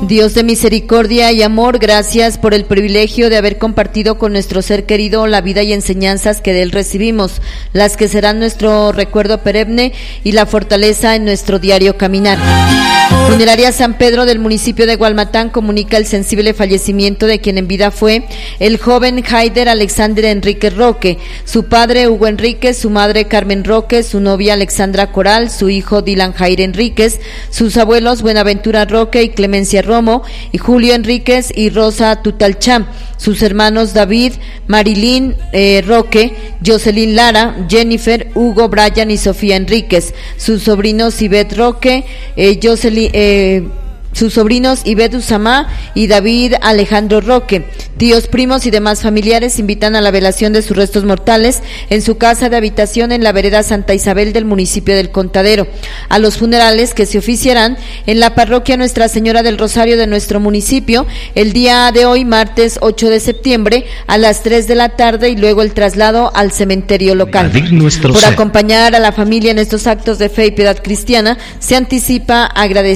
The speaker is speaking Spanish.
Dios de misericordia y amor, gracias por el privilegio de haber compartido con nuestro ser querido la vida y enseñanzas que de él recibimos, las que serán nuestro recuerdo perenne y la fortaleza en nuestro diario caminar. Funeraria San Pedro del municipio de Gualmatán comunica el sensible fallecimiento de quien en vida fue el joven Haider Alexander Enríquez Roque, su padre Hugo Enríquez, su madre Carmen Roque, su novia Alexandra Coral, su hijo Dylan Jair Enríquez, sus abuelos Buenaventura Roque y Clemencia Romo, y Julio Enríquez y Rosa Tutalcham, sus hermanos David, Marilyn Roque, Jocelyn Lara, Jennifer, Hugo, Brian y Sofía Enríquez, sus sobrinos Ivette Roque, sus sobrinos Ivette Usamá y David Alejandro Roque. Tíos, primos y demás familiares invitan a la velación de sus restos mortales en su casa de habitación en la vereda Santa Isabel del municipio del Contadero, a los funerales que se oficiarán en la parroquia Nuestra Señora del Rosario de nuestro municipio el día de hoy, martes 8 de septiembre, a las 3 de la tarde, y luego el traslado al cementerio local. Por acompañar a la familia en estos actos de fe y piedad cristiana, se anticipa agradecimiento